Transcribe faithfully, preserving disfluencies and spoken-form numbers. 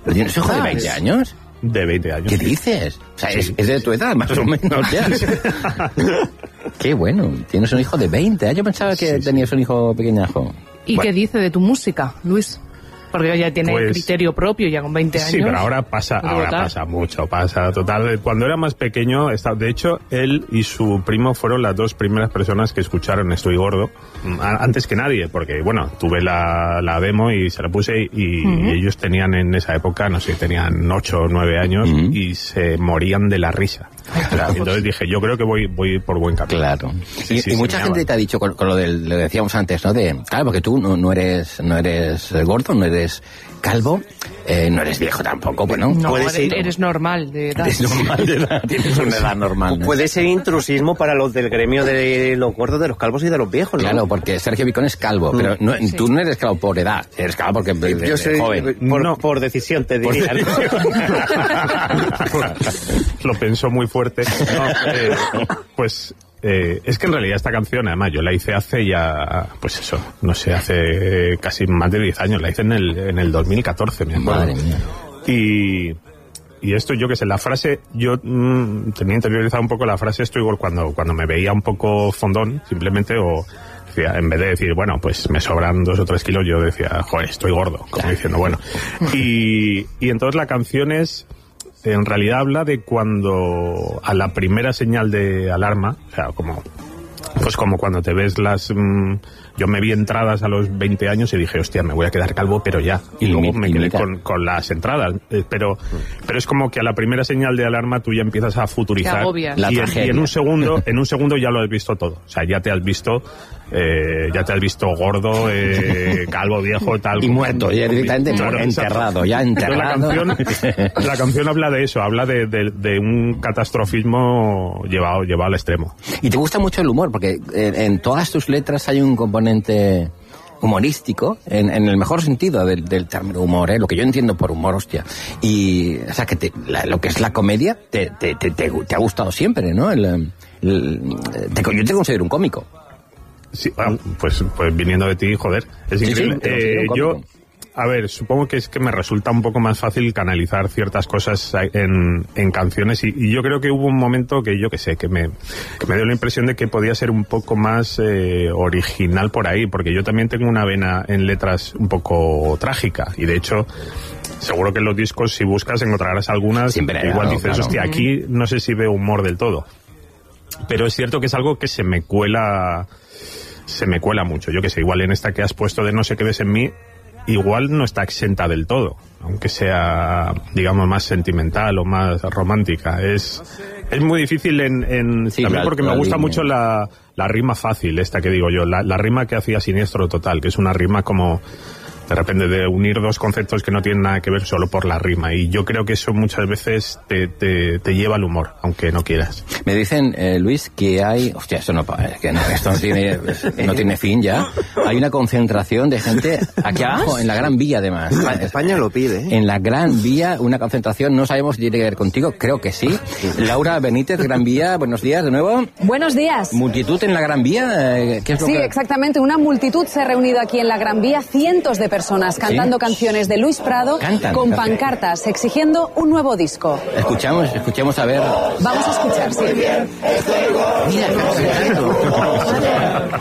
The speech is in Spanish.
¿Pero tienes hijo de veinte años? De veinte años. ¿Qué sí. dices? O sea, Sí. es, es de tu edad, más o menos, ya. Qué bueno, tienes un hijo de veinte. Yo pensaba que Sí, tenías un hijo pequeñajo. ¿Y Bueno. qué dice de tu música, Luis? Porque ya tiene Pues, criterio propio, ya con veinte años. Sí, pero ahora pasa, Puede ahora votar. pasa mucho, pasa total. Cuando era más pequeño, está- de hecho, él y su primo fueron las dos primeras personas que escucharon Estoy Gordo, a- antes que nadie, porque, bueno, tuve la, la demo y se la puse y, Uh-huh. y ellos tenían en esa época, no sé, tenían ocho o nueve años Uh-huh. y se morían de la risa. Entonces dije, yo creo que voy, voy por buen camino. Claro. Sí, y sí, y sí, mucha me gente llaman. te ha dicho, con, con lo del, lo decíamos antes, ¿no? De, claro, porque tú no, no eres no eres gordo, no eres calvo, eh, no eres viejo tampoco, bueno. No, Puede eres, ser- eres normal de edad. Eres normal de edad, tienes una edad normal, ¿no? Puede ser intrusismo para los del gremio de los gordos, de los calvos y de los viejos, ¿no? Claro, porque Sergio Vicón es calvo, pero no, Sí. tú no eres calvo por edad, eres calvo porque de, de- Yo de soy joven. por, No. por decisión, te diría. Lo pensó muy fuerte. No, eh, pues eh, es que en realidad esta canción, además, yo la hice hace ya, pues eso, no sé, hace casi más de diez años. La hice en el, en el dos mil catorce, me acuerdo. Madre mía. Y, y esto, yo qué sé, la frase, yo mm, tenía interiorizado un poco la frase estoy igual cuando, cuando me veía un poco fondón, simplemente, o decía, en vez de decir, bueno, pues me sobran dos o tres kilos, yo decía, joder, estoy gordo, como diciendo, bueno. Y, y entonces la canción es, en realidad habla de cuando a la primera señal de alarma, o sea, como, pues como cuando te ves las... mm, yo me vi entradas a los veinte años y dije, hostia, me voy a quedar calvo, pero ya. Y, Y luego mi- me y quedé mira. con, con las entradas. Eh, pero, pero es como que a la primera señal de alarma tú ya empiezas a futurizar. Te agobias. La y, en, tragedia. y en un segundo, en un segundo ya lo has visto todo. O sea, ya te has visto, eh, ya te has visto gordo, eh, calvo, viejo, tal. Y muerto, ya directamente Claro, enterrado, exacto. ya Entonces, enterrado. La canción, la canción habla de eso, habla de, de, de un catastrofismo llevado, llevado al extremo. Y te gusta mucho el humor, porque en, en todas tus letras hay un componente humorístico, en, en el mejor sentido del, del término humor, ¿eh? Lo que yo entiendo por humor, hostia. Y, o sea, que te- la- lo que es la comedia te, te, te, te, te ha gustado siempre, ¿no? El, el- te- yo te considero un cómico. Sí, ah, pues, pues viniendo de ti, joder, es Sí, sí, increíble. te considero Eh, un yo, cómico. a ver, supongo que es que me resulta un poco más fácil canalizar ciertas cosas en, en canciones y, y yo creo que hubo un momento que yo que sé, que me, que me dio la impresión de que podía ser un poco más eh, original por ahí, porque yo también tengo una vena en letras un poco trágica y de hecho... Seguro que en los discos, si buscas, encontrarás algunas. Siempre, igual claro, dices, claro. hostia, aquí no sé si veo humor del todo. Pero es cierto que es algo que se me cuela, se me cuela mucho. Yo que sé, igual en esta que has puesto de No sé qué ves en mí, igual no está exenta del todo. Aunque sea, digamos, más sentimental o más romántica. Es, es muy difícil en, en Sí, también la- porque me la gusta línea. mucho la, la rima fácil, esta que digo yo. La, la rima que hacía Siniestro Total, que es una rima como... de repente de unir dos conceptos que no tienen nada que ver solo por la rima. Y yo creo que eso muchas veces te, te, te lleva al humor, aunque no quieras. Me dicen, eh, Luis, que hay... Hostia, esto no, es que no, esto no tiene, no tiene fin ya. Hay una concentración de gente aquí abajo, en la Gran Vía, además. España lo pide, ¿eh? En la Gran Vía, una concentración, no sabemos si tiene que ver contigo, creo que sí. Laura Benítez, Gran Vía, buenos días de nuevo. Buenos días. Multitud en la Gran Vía, eh, ¿qué es lo Sí, que...? exactamente. Una multitud se ha reunido aquí en la Gran Vía, cientos de personas cantando ¿Sí? canciones de Luis Prado Cantan, con cantan. pancartas exigiendo un nuevo disco. Escuchamos, escuchemos a ver... Vamos a escuchar, sí. Mira,